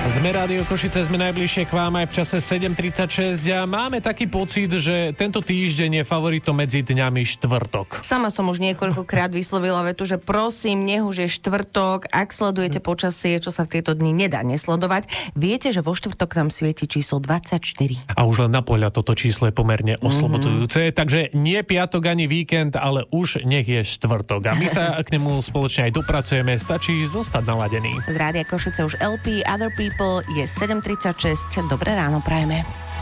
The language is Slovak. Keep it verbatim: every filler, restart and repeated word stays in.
Sme Rádio Košice, sme najbližšie k vám aj v čase sedem tridsaťšesť a máme taký pocit, že tento týždeň je favoritom medzi dňami štvrtok. Sama som už niekoľkokrát vyslovila vetu, že prosím, nech už je štvrtok, ak sledujete počasie, čo sa v tieto dni nedá nesledovať. Viete, že vo štvrtok tam svieti číslo dvadsaťštyri. A už len na pohľad toto číslo je pomerne oslobodzujúce, mm-hmm. takže nie piatok ani víkend, ale už nech je štvrtok. A my sa k nemu spoločne aj dopracujeme, stačí zostať naladený. Z Rádia Košice už el pé Other People je sedem tridsaťšesť. Dobré ráno prajeme.